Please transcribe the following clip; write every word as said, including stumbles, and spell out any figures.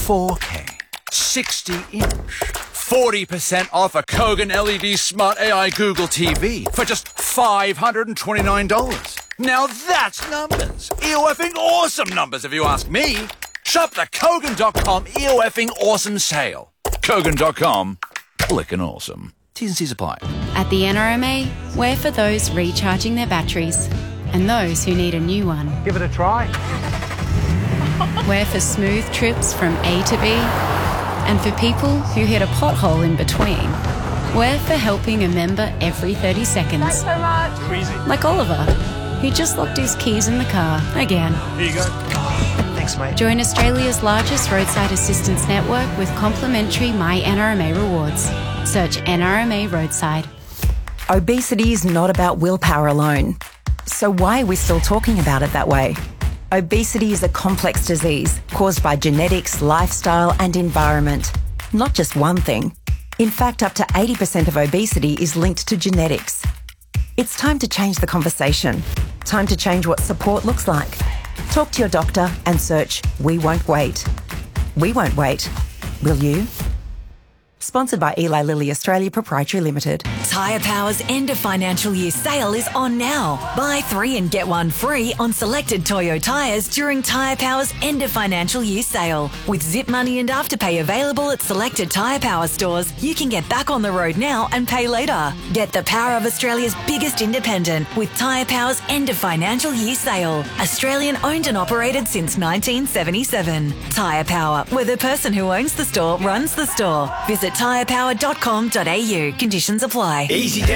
four K, sixty inch, forty percent off a Kogan L E D Smart A I Google T V for just five hundred twenty-nine dollars. Now that's numbers. E-O-F-ing awesome numbers if you ask me. Shop the Kogan dot com E-O-F-ing awesome sale. Kogan dot com, clickin' awesome. T's and C's apply. At the N R M A, we're for those recharging their batteries and those who need a new one. Give it a try. We're for smooth trips from A to B and for people who hit a pothole in between. We're for helping a member every thirty seconds. Thanks so much. Easy. Like Oliver, who just locked his keys in the car again. Here you go. Thanks, mate. Join Australia's largest roadside assistance network with complimentary My N R M A rewards. Search N R M A Roadside. Obesity is not about willpower alone. So why are we still talking about it that way? Obesity is a complex disease caused by genetics, lifestyle and environment. Not just one thing. In fact, up to eighty percent of obesity is linked to genetics. It's time to change the conversation. Time to change what support looks like. Talk to your doctor and search We Won't Wait. We won't wait. Will you? Sponsored by Eli Lilly Australia Proprietary Limited. Tyre Power's end of financial year sale is on now. Buy three and get one free on selected Toyo tyres during Tyre Power's end of financial year sale. With Zip Money and Afterpay available at selected Tyre Power stores, you can get back on the road now and pay later. Get the power of Australia's biggest independent with Tyre Power's end of financial year sale. Australian owned and operated since nineteen seventy-seven. Tyre Power, where the person who owns the store runs the store. Visit tyre power dot com dot a u. Conditions apply. Easy down.